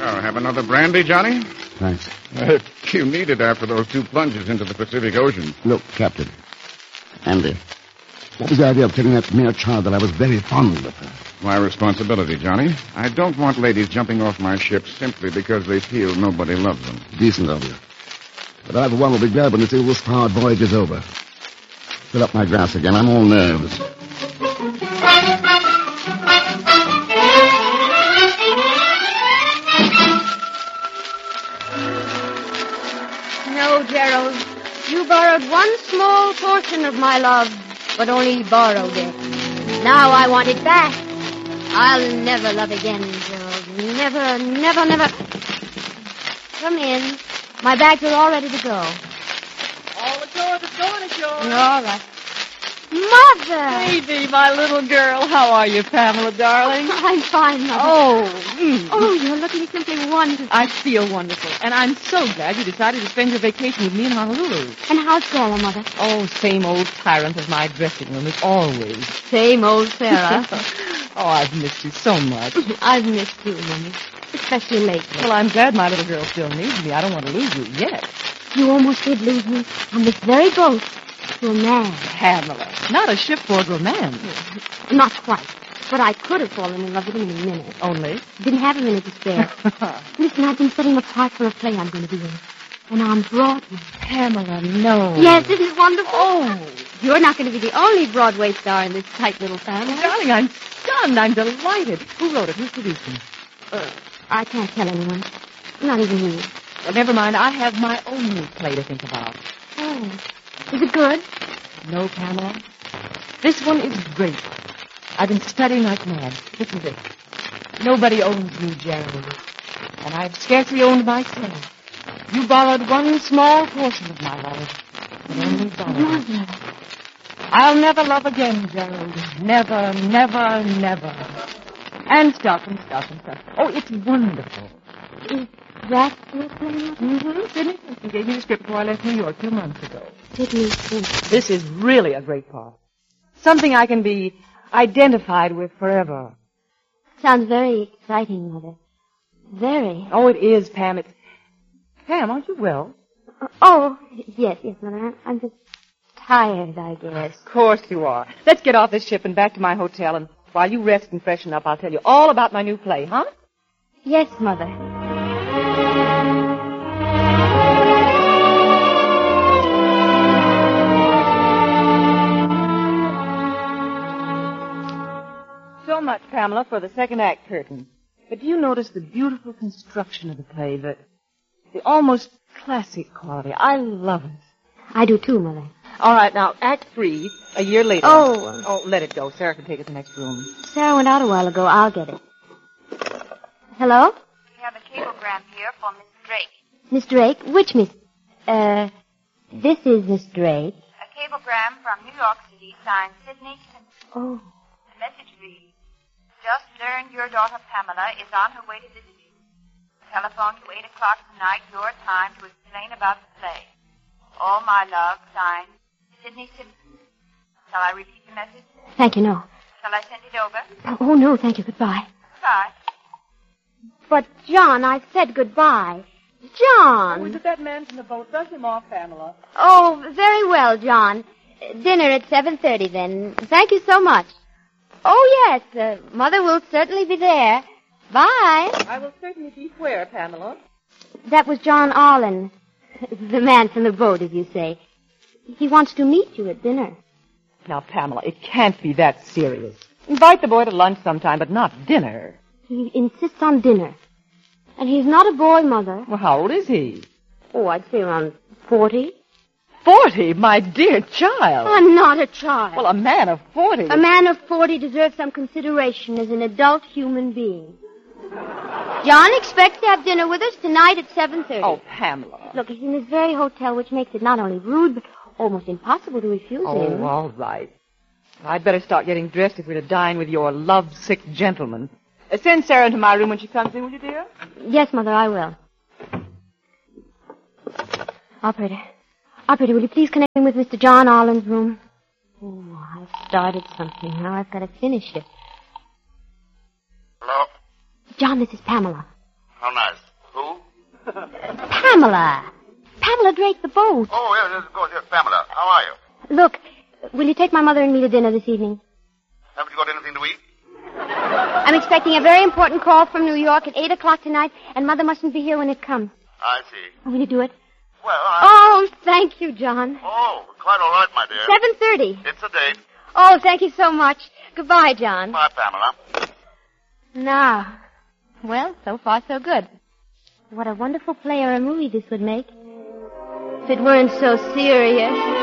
Oh, have another brandy, Johnny? Thanks. You need it after those 2 plunges into the Pacific Ocean. Look, Captain. Andy, what was the idea of telling that mere child that I was very fond of her? My responsibility, Johnny. I don't want ladies jumping off my ship simply because they feel nobody loves them. Decent of you. But I, for one, will be glad when this ill-starred voyage is over. Fill up my glass again. I'm all nerves. No, Gerald. You borrowed one small portion of my love, but only borrowed it. Now I want it back. I'll never love again, Gerald. Never, never, never. Come in. My bags are all ready to go. All the doors are going ashore. You're all right. Mother! Baby, my little girl. How are you, Pamela, darling? I'm fine, Mother. Oh, you're looking simply wonderful. I feel wonderful. And I'm so glad you decided to spend your vacation with me in Honolulu. And how's Sarah, Mother? Oh, same old tyrant of my dressing room as always. Same old Sarah. Oh, I've missed you so much. I've missed you, Mommy. Especially lately. Well, I'm glad my little girl still needs me. I don't want to lose you yet. You almost did lose me on this very boat to a man. Pamela, not a shipboard romance. Not quite. But I could have fallen in love with him in a minute. Only? Didn't have a minute to spare. Listen, I've been setting a part for a play I'm going to be in. And on Broadway. Pamela, no. Yes, isn't it wonderful? Oh, you're not going to be the only Broadway star in this tight little family. Darling, I'm stunned. I'm delighted. Who wrote it? Who's producing? I can't tell anyone. Not even you. Well, never mind. I have my own new play to think about. Oh. Is it good? No, Pamela. This one is great. I've been studying like mad. Listen to this. Nobody owns me, Gerald. And I've scarcely owned myself. You borrowed one small portion of my love. But only borrowed. Mother. I'll never love again, Gerald. Never, never, never. And stuff and stuff and stuff. Oh, it's wonderful. Is that your play? Mm-hmm. Sidney Simpson gave me the script before I left New York 2 months ago. Sidney Simpson. This is really a great part. Something I can be identified with forever. Sounds very exciting, Mother. Very. Oh, it is, Pam. Pam, aren't you well? Oh, yes, Mother. I'm just tired, I guess. Of course you are. Let's get off this ship and back to my hotel, and while you rest and freshen up, I'll tell you all about my new play, huh? Yes, Mother. So much, Pamela, for the second act curtain. But do you notice the beautiful construction of the play, the almost classic quality? I love it. I do too, Mother. All right, now, Act 3, a year later. Oh, let it go. Sarah can take it to the next room. Sarah went out a while ago. I'll get it. Hello? We have a cablegram here for Miss Drake. Miss Drake? Which Miss... this is Miss Drake. A cablegram from New York City signed Sidney Simpson. Oh. The message reads, just learned your daughter Pamela is on her way to visit you. Telephone to 8 o'clock tonight, your time, to explain about the play. All my love, signed Sidney Simpson. Shall I repeat the message? Thank you, no. Shall I send it over? Oh, no, thank you. Goodbye. Goodbye. But, John, I said goodbye. John! Oh, is it that man from the boat? Brush him off, Pamela. Oh, very well, John. Dinner at 7:30, then. Thank you so much. Oh, yes, Mother will certainly be there. Bye. I will certainly be where, Pamela? That was John Arlen, the man from the boat, as you say. He wants to meet you at dinner. Now, Pamela, it can't be that serious. Invite the boy to lunch sometime, but not dinner. He insists on dinner. And he's not a boy, Mother. Well, how old is he? Oh, I'd say around 40. 40? My dear child. I'm not a child. Well, a man of 40. A man of 40 deserves some consideration as an adult human being. John expects to have dinner with us tonight at 7:30. Oh, Pamela. Look, he's in this very hotel, which makes it not only rude, but almost impossible to refuse him. Oh, all right. I'd better start getting dressed if we're to dine with your lovesick gentleman. Send Sarah into my room when she comes in, will you, dear? Yes, Mother, I will. Operator, will you please connect me with Mr. John Arlen's room? Oh, I've started something. Now I've got to finish it. Hello? John, this is Pamela. How nice. Who? Pamela. Pamela Drake, the boat. Oh, yes, of course. Yes, Pamela. How are you? Look, will you take my mother and me to dinner this evening? Haven't you got anything to eat? I'm expecting a very important call from New York at 8 o'clock tonight, and Mother mustn't be here when it comes. I see. Will you do it? Well, Oh, thank you, John. Oh, quite all right, my dear. 7:30. It's a date. Oh, thank you so much. Goodbye, John. Bye, Pamela. Now, well, so far so good. What a wonderful play or a movie this would make. If it weren't so serious.